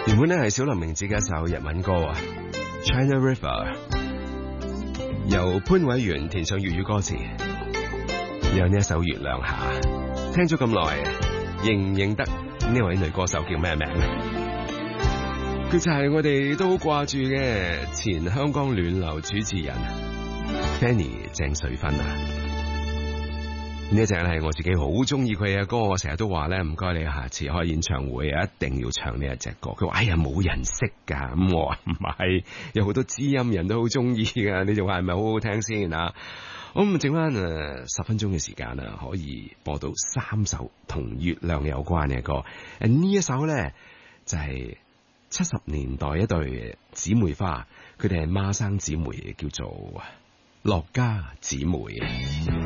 原本咧係小林明子嘅一首日文歌啊，《China River》，由潘偉源填上粵語歌詞。有呢一首《月亮下》，聽咗咁耐，認唔認得呢位女歌手叫咩名？佢就係我哋都好掛住嘅前香港暖流主持人 Fanny 鄭瑞芬啊！呢一隻係我自己好中意佢嘅歌，我成日都話咧，唔該你下次開演唱會啊，一定要唱呢一隻歌。佢話哎呀冇人識噶，咁我話唔係，有好多知音人都好中意噶，你仲話係咪好好聽先啊？我咁剩翻10分鐘嘅時間啊，可以播到3首同月亮有關嘅歌。呢一首咧就係70年代一對姊妹花，佢哋係孖生姊妹，叫做樂家姊妹。